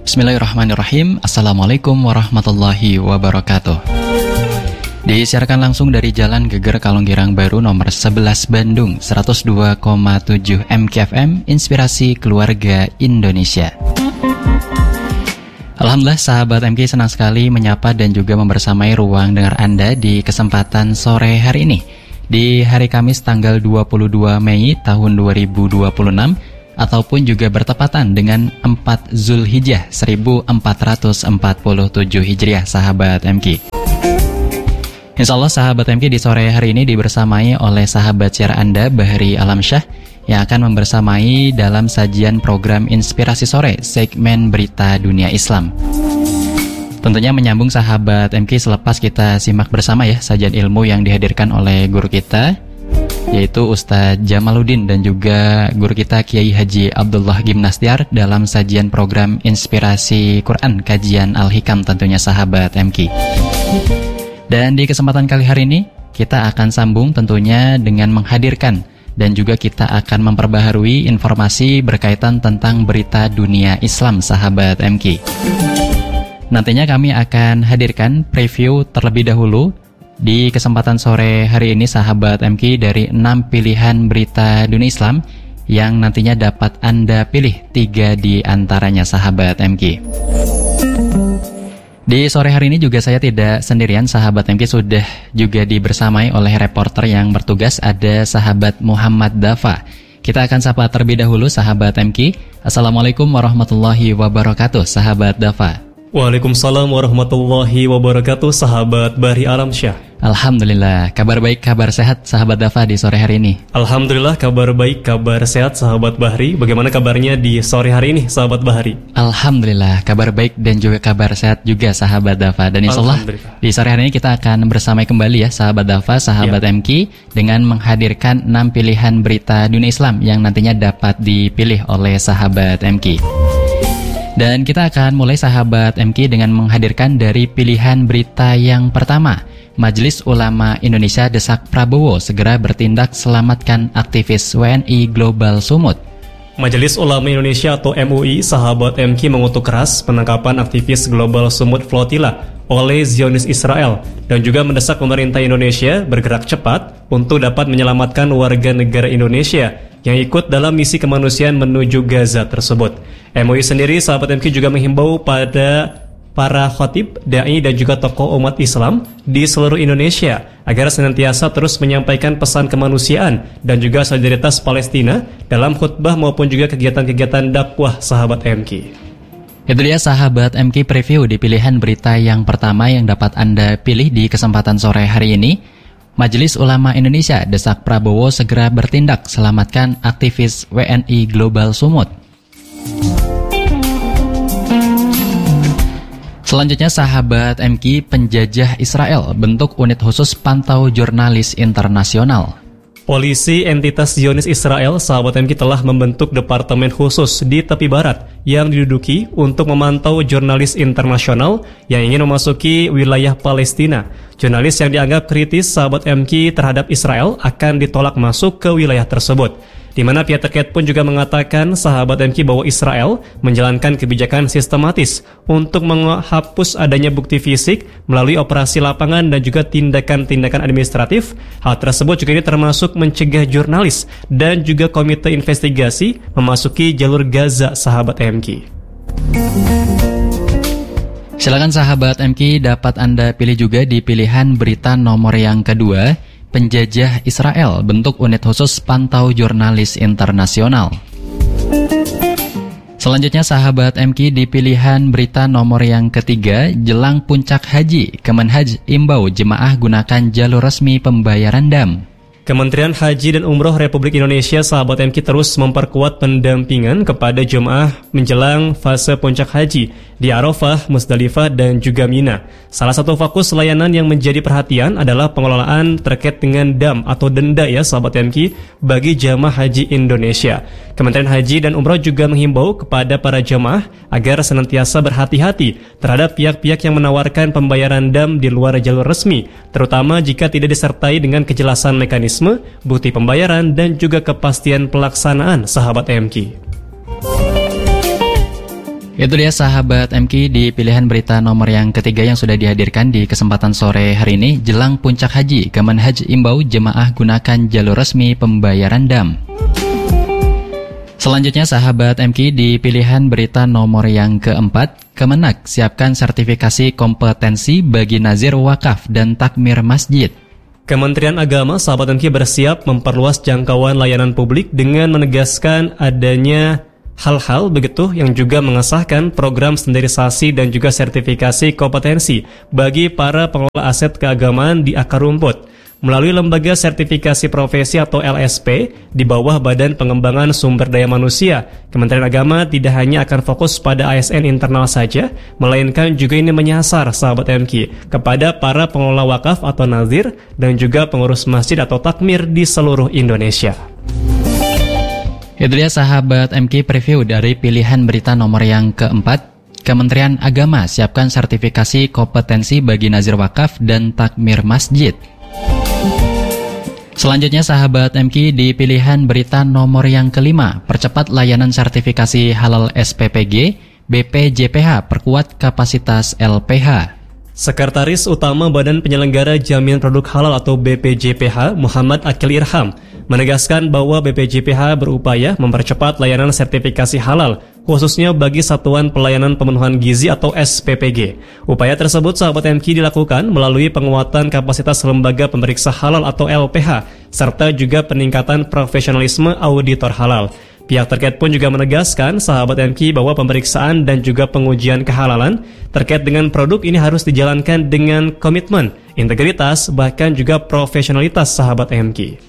Bismillahirrahmanirrahim. Assalamualaikum warahmatullahi wabarakatuh. Disiarkan langsung dari Jalan Geger Kalonggirang Baru nomor 11 Bandung 102,7 MKFM Inspirasi Keluarga Indonesia. Alhamdulillah sahabat MK senang sekali menyapa dan juga membersamai ruang dengar Anda di kesempatan sore hari ini. Di hari Kamis tanggal 22 Mei tahun 2026 ataupun juga bertepatan dengan 4 Zulhijjah 1447 Hijriah sahabat MK. Insyaallah sahabat MK di sore hari ini dibersamai oleh sahabat siar Anda Bahri Alamsyah yang akan membersamai dalam sajian program Inspirasi Sore segmen Berita Dunia Islam. Tentunya menyambung sahabat MK selepas kita simak bersama ya sajian ilmu yang dihadirkan oleh guru kita yaitu Ustadz Jamaluddin dan juga guru kita Kiai Haji Abdullah Gimnastiar dalam sajian program Inspirasi Quran Kajian Al-Hikam tentunya sahabat MK. Dan di kesempatan kali hari ini kita akan sambung tentunya dengan menghadirkan dan juga kita akan memperbaharui informasi berkaitan tentang berita dunia Islam sahabat MK. Nantinya kami akan hadirkan preview terlebih dahulu di kesempatan sore hari ini sahabat MK dari 6 pilihan berita dunia Islam yang nantinya dapat Anda pilih 3 di antaranya sahabat MK. Di sore hari ini juga saya tidak sendirian sahabat MK, sudah juga dibersamai oleh reporter yang bertugas, ada sahabat Muhammad Dafa. Kita akan sapa terlebih dahulu sahabat MK. Assalamualaikum warahmatullahi wabarakatuh sahabat Dafa. Waalaikumsalam warahmatullahi wabarakatuh sahabat Bahri Alamsyah. Alhamdulillah, kabar baik, kabar sehat sahabat Dafa di sore hari ini. Alhamdulillah kabar baik, kabar sehat sahabat Bahri. Bagaimana kabarnya di sore hari ini sahabat Bahri? Alhamdulillah kabar baik dan juga kabar sehat juga sahabat Dafa. Dan insyaallah di sore hari ini kita akan bersama kembali ya sahabat Dafa, sahabat MK dengan menghadirkan 6 pilihan berita dunia Islam yang nantinya dapat dipilih oleh sahabat MK. Dan kita akan mulai sahabat MK dengan menghadirkan dari pilihan berita yang pertama. Majelis Ulama Indonesia desak Prabowo segera bertindak selamatkan aktivis WNI Global Sumut. Majelis Ulama Indonesia atau MUI sahabat MK mengutuk keras penangkapan aktivis Global Sumut Flotilla oleh Zionis Israel dan juga mendesak pemerintah Indonesia bergerak cepat untuk dapat menyelamatkan warga negara Indonesia yang ikut dalam misi kemanusiaan menuju Gaza tersebut. MUI sendiri sahabat MK juga menghimbau pada para khatib, dai dan juga tokoh umat Islam di seluruh Indonesia agar senantiasa terus menyampaikan pesan kemanusiaan dan juga solidaritas Palestina dalam khutbah maupun juga kegiatan-kegiatan dakwah sahabat MK. Itu dia sahabat MK preview di pilihan berita yang pertama yang dapat Anda pilih di kesempatan sore hari ini. Majelis Ulama Indonesia desak Prabowo segera bertindak selamatkan aktivis WNI Global Sumut. Selanjutnya sahabat MK, penjajah Israel bentuk unit khusus pantau jurnalis internasional. Polisi entitas Zionis Israel sahabat MK telah membentuk departemen khusus di tepi barat yang diduduki untuk memantau jurnalis internasional yang ingin memasuki wilayah Palestina. Jurnalis yang dianggap kritis sahabat MK terhadap Israel akan ditolak masuk ke wilayah tersebut. Di mana pihak terkait pun juga mengatakan sahabat MK bahwa Israel menjalankan kebijakan sistematis untuk menghapus adanya bukti fisik melalui operasi lapangan dan juga tindakan-tindakan administratif. Hal tersebut juga ini termasuk mencegah jurnalis dan juga komite investigasi memasuki jalur Gaza sahabat MK. Silakan sahabat MK, dapat Anda pilih juga di pilihan berita nomor yang kedua. Penjajah Israel bentuk unit khusus pantau jurnalis internasional. Selanjutnya sahabat MK di pilihan berita nomor yang ketiga, jelang puncak haji, Kemenhaj imbau jemaah gunakan jalur resmi pembayaran dam. Kementerian Haji dan Umroh Republik Indonesia sahabat MK terus memperkuat pendampingan kepada jemaah menjelang fase puncak haji di Arafah, Musdalifah, dan juga Mina. Salah satu fokus layanan yang menjadi perhatian adalah pengelolaan terkait dengan dam atau denda ya sahabat MK bagi jemaah haji Indonesia. Kementerian Haji dan Umroh juga menghimbau kepada para jemaah agar senantiasa berhati-hati terhadap pihak-pihak yang menawarkan pembayaran dam di luar jalur resmi, terutama jika tidak disertai dengan kejelasan mekanisme, bukti pembayaran, dan juga kepastian pelaksanaan sahabat MK. Itu dia sahabat MQ di pilihan berita nomor yang ketiga yang sudah dihadirkan di kesempatan sore hari ini. Jelang puncak haji, Kemenhaj imbau jemaah gunakan jalur resmi pembayaran dam. Selanjutnya sahabat MQ di pilihan berita nomor yang keempat, Kemenak siapkan sertifikasi kompetensi bagi nazir wakaf dan takmir masjid. Kementerian Agama sahabat MQ bersiap memperluas jangkauan layanan publik dengan menegaskan adanya hal-hal begitu yang juga mengesahkan program standarisasi dan juga sertifikasi kompetensi bagi para pengelola aset keagamaan di akar rumput melalui lembaga sertifikasi profesi atau LSP di bawah Badan Pengembangan Sumber Daya Manusia. Kementerian Agama tidak hanya akan fokus pada ASN internal saja, melainkan juga ini menyasar sahabat MQ kepada para pengelola wakaf atau nazir dan juga pengurus masjid atau takmir di seluruh Indonesia. Itu dia sahabat MQ preview dari pilihan berita nomor yang keempat. Kementerian Agama siapkan sertifikasi kompetensi bagi nazir wakaf dan takmir masjid. Selanjutnya sahabat MQ di pilihan berita nomor yang kelima. Percepat layanan sertifikasi halal SPPG, BPJPH perkuat kapasitas LPH. Sekretaris Utama Badan Penyelenggara Jaminan Produk Halal atau BPJPH, Muhammad Akil Irham, menegaskan bahwa BPJPH berupaya mempercepat layanan sertifikasi halal, khususnya bagi Satuan Pelayanan Pemenuhan Gizi atau SPPG. Upaya tersebut sahabat MQ dilakukan melalui penguatan kapasitas lembaga pemeriksa halal atau LPH, serta juga peningkatan profesionalisme auditor halal. Pihak terkait pun juga menegaskan sahabat MQ bahwa pemeriksaan dan juga pengujian kehalalan terkait dengan produk ini harus dijalankan dengan komitmen, integritas, bahkan juga profesionalitas sahabat MQ.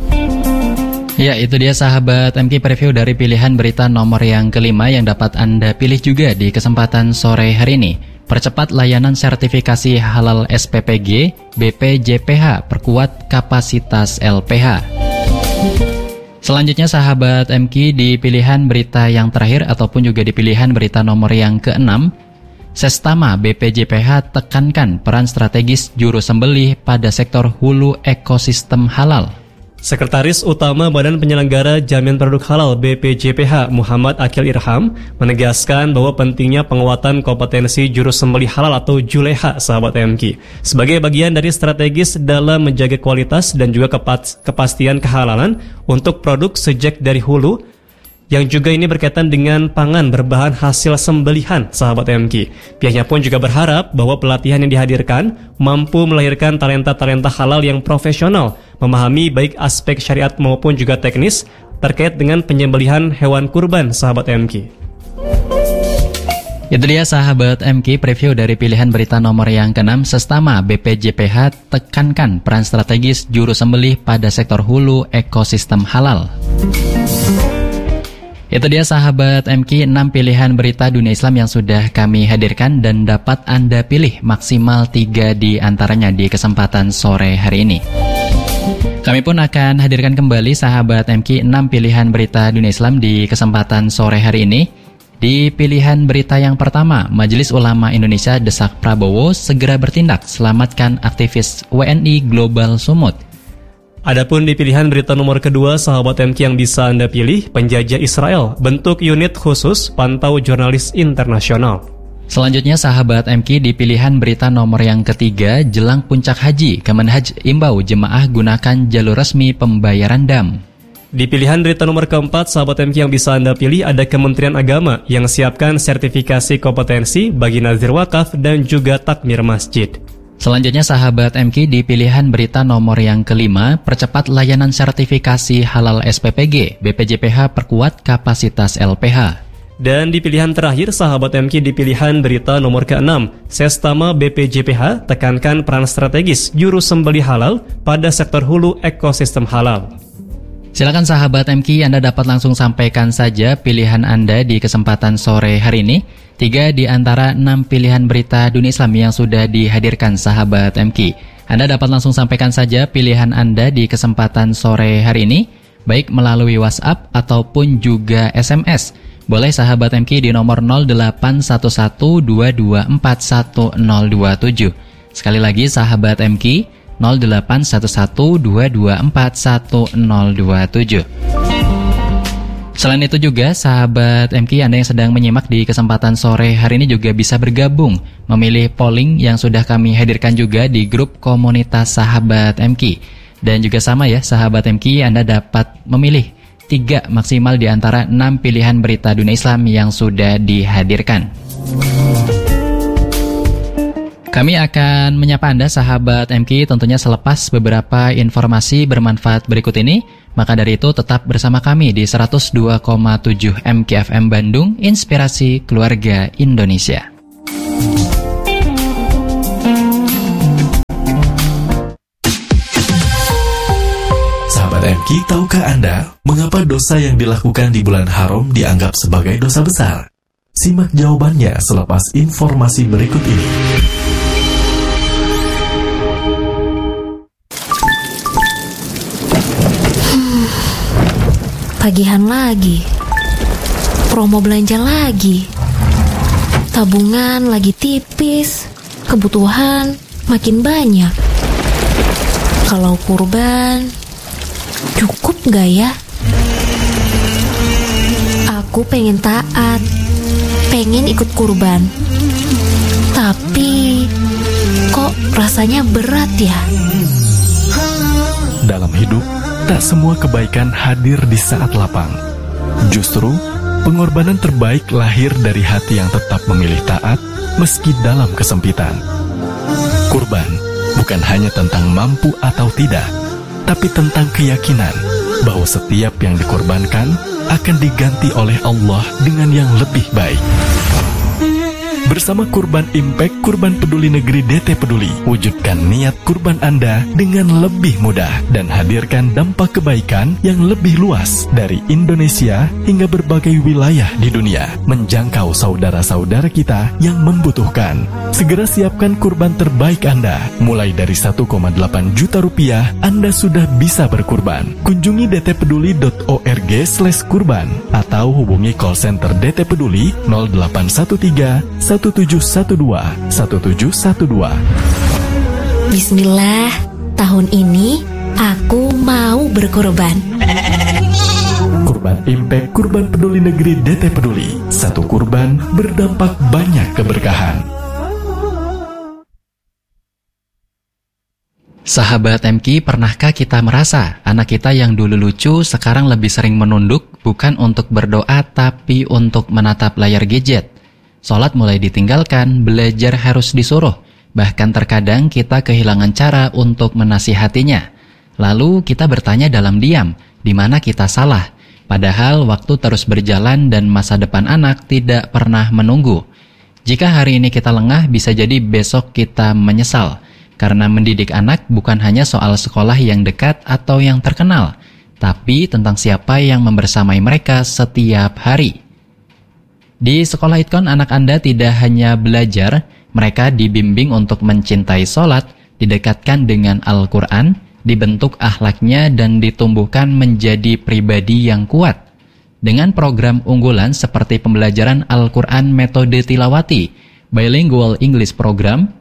Ya, itu dia sahabat MQ preview dari pilihan berita nomor yang kelima yang dapat Anda pilih juga di kesempatan sore hari ini. Percepat layanan sertifikasi halal SPPG, BPJPH perkuat kapasitas LPH. Selanjutnya sahabat MQ di pilihan berita yang terakhir ataupun juga di pilihan berita nomor yang keenam, Sestama BPJPH tekankan peran strategis juru sembelih pada sektor hulu ekosistem halal. Sekretaris Utama Badan Penyelenggara Jaminan Produk Halal BPJPH Muhammad Akil Irham menegaskan bahwa pentingnya penguatan kompetensi juru sembelih halal atau juleha sahabat MQ sebagai bagian dari strategis dalam menjaga kualitas dan juga kepastian kehalalan untuk produk sejak dari hulu yang juga ini berkaitan dengan pangan berbahan hasil sembelihan sahabat MQ. Pihaknya pun juga berharap bahwa pelatihan yang dihadirkan mampu melahirkan talenta-talenta halal yang profesional, memahami baik aspek syariat maupun juga teknis terkait dengan penyembelihan hewan kurban sahabat MQ. Itu dia sahabat MQ preview dari pilihan berita nomor yang ke-6. Sestama BPJPH tekankan peran strategis juru sembelih pada sektor hulu ekosistem halal. Itu dia sahabat MQ 6 pilihan berita dunia Islam yang sudah kami hadirkan dan dapat Anda pilih maksimal 3 di antaranya di kesempatan sore hari ini. Kami pun akan hadirkan kembali sahabat MQ 6 pilihan berita dunia Islam di kesempatan sore hari ini. Di pilihan berita yang pertama, Majelis Ulama Indonesia desak Prabowo segera bertindak selamatkan aktivis WNI Global Sumut. Adapun di pilihan berita nomor kedua, sahabat MQ yang bisa Anda pilih, penjajah Israel bentuk unit khusus pantau jurnalis internasional. Selanjutnya sahabat MQ di pilihan berita nomor yang ketiga, jelang puncak haji, Kemenhaj imbau jemaah gunakan jalur resmi pembayaran dam. Di pilihan berita nomor keempat, sahabat MQ yang bisa Anda pilih ada Kementerian Agama yang siapkan sertifikasi kompetensi bagi nazir wakaf dan juga takmir masjid. Selanjutnya sahabat MQ di pilihan berita nomor yang kelima, percepat layanan sertifikasi halal SPPG, BPJPH perkuat kapasitas LPH. Dan di pilihan terakhir sahabat MQ di pilihan berita nomor ke-6, Sestama BPJPH tekankan peran strategis juru sembelih halal pada sektor hulu ekosistem halal. Silakan sahabat MQ, Anda dapat langsung sampaikan saja pilihan Anda di kesempatan sore hari ini. 3 di antara 6 pilihan berita dunia Islam yang sudah dihadirkan sahabat MQ. Anda dapat langsung sampaikan saja pilihan Anda di kesempatan sore hari ini, baik melalui WhatsApp ataupun juga SMS. Boleh sahabat MQ di nomor 081122411027. Sekali lagi sahabat MQ, 081122411027. Selain itu juga, sahabat MK, Anda yang sedang menyimak di kesempatan sore hari ini juga bisa bergabung, memilih polling yang sudah kami hadirkan juga di grup komunitas sahabat MK. Dan juga sama ya, sahabat MK, Anda dapat memilih 3 maksimal di antara 6 pilihan berita dunia Islam yang sudah dihadirkan. Kami akan menyapa Anda sahabat MK tentunya selepas beberapa informasi bermanfaat berikut ini. Maka dari itu tetap bersama kami di 102,7 MKFM Bandung, Inspirasi Keluarga Indonesia. Sahabat MK, tahukah Anda mengapa dosa yang dilakukan di bulan haram dianggap sebagai dosa besar? Simak jawabannya selepas informasi berikut ini. Tagihan lagi, promo belanja lagi, tabungan lagi tipis, kebutuhan makin banyak. Kalau kurban, cukup gak ya? Aku pengen taat, pengen ikut kurban, tapi kok rasanya berat ya? Dalam hidup, tak semua kebaikan hadir di saat lapang. Justru, pengorbanan terbaik lahir dari hati yang tetap memilih taat meski dalam kesempitan. Kurban bukan hanya tentang mampu atau tidak, tapi tentang keyakinan bahwa setiap yang dikorbankan akan diganti oleh Allah dengan yang lebih baik. Bersama Kurban Impact Kurban Peduli Negeri DT Peduli, wujudkan niat kurban Anda dengan lebih mudah dan hadirkan dampak kebaikan yang lebih luas dari Indonesia hingga berbagai wilayah di dunia, menjangkau saudara-saudara kita yang membutuhkan. Segera siapkan kurban terbaik Anda. Mulai dari 1,8 juta rupiah, Anda sudah bisa berkurban. Kunjungi dtpeduli.org/kurban atau hubungi call center DT Peduli 0813 1712. Bismillah, tahun ini aku mau berkorban. Kurban Impact Kurban Peduli Negeri DT Peduli. Satu kurban berdampak banyak keberkahan. Sahabat MK, pernahkah kita merasa anak kita yang dulu lucu sekarang lebih sering menunduk bukan untuk berdoa tapi untuk menatap layar gadget? Sholat mulai ditinggalkan, belajar harus disuruh. Bahkan terkadang kita kehilangan cara untuk menasihatinya. Lalu kita bertanya dalam diam, di mana kita salah? Padahal waktu terus berjalan dan masa depan anak tidak pernah menunggu. Jika hari ini kita lengah, bisa jadi besok kita menyesal. Karena mendidik anak bukan hanya soal sekolah yang dekat atau yang terkenal, tapi tentang siapa yang membersamai mereka setiap hari. Di sekolah Itkon, anak Anda tidak hanya belajar, mereka dibimbing untuk mencintai sholat, didekatkan dengan Al-Quran, dibentuk akhlaknya dan ditumbuhkan menjadi pribadi yang kuat. Dengan program unggulan seperti pembelajaran Al-Quran metode tilawati, bilingual English program,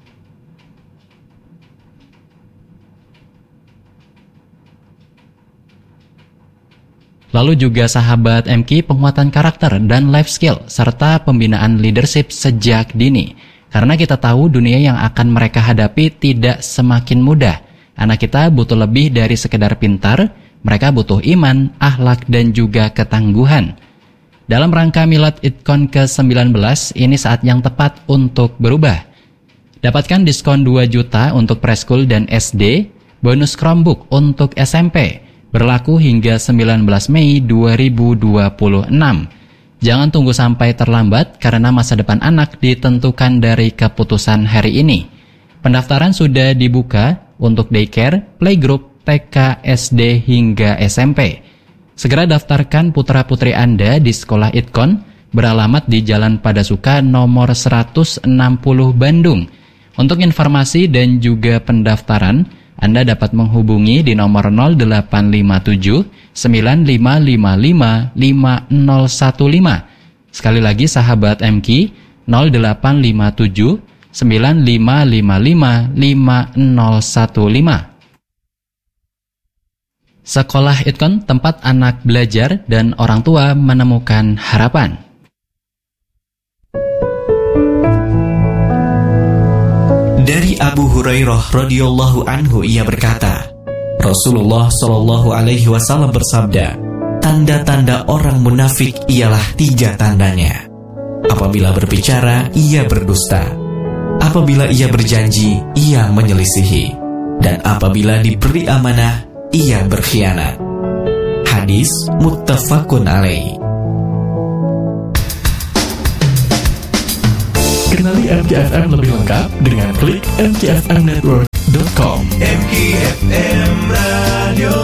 lalu juga sahabat MK penguatan karakter dan life skill, serta pembinaan leadership sejak dini. Karena kita tahu dunia yang akan mereka hadapi tidak semakin mudah. Anak kita butuh lebih dari sekedar pintar, mereka butuh iman, akhlak, dan juga ketangguhan. Dalam rangka Milad Itkon ke-19, ini saat yang tepat untuk berubah. Dapatkan diskon 2 juta untuk preschool dan SD, bonus Chromebook untuk SMP, berlaku hingga 19 Mei 2026. Jangan tunggu sampai terlambat karena masa depan anak ditentukan dari keputusan hari ini. Pendaftaran sudah dibuka untuk daycare, playgroup, TK, SD, hingga SMP. Segera daftarkan putra-putri Anda di Sekolah Itkon, beralamat di Jalan Padasuka nomor 160 Bandung. Untuk informasi dan juga pendaftaran, Anda dapat menghubungi di nomor 0857 9555 5015. Sekali lagi sahabat MK, 0857 9555 5015. Sekolah Itkon, tempat anak belajar dan orang tua menemukan harapan. Dari Abu Hurairah radhiyallahu anhu, ia berkata, Rasulullah shallallahu alaihi wasallam bersabda, tanda-tanda orang munafik ialah 3 tandanya. Apabila berbicara, ia berdusta. Apabila ia berjanji, ia menyelisihi. Dan apabila diberi amanah, ia berkhianat. Hadis muttafaqun alaih. Kenali MKFM lebih lengkap dengan klik mkfmnetwork.com. MKFM Radio.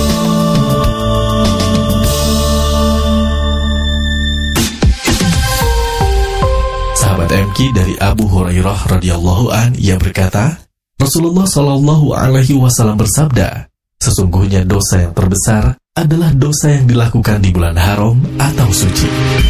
Sahabat MK, dari Abu Hurairah radhiyallahu an, ia berkata, Rasulullah shallallahu alaihi wasallam bersabda, sesungguhnya dosa yang terbesar adalah dosa yang dilakukan di bulan haram atau suci.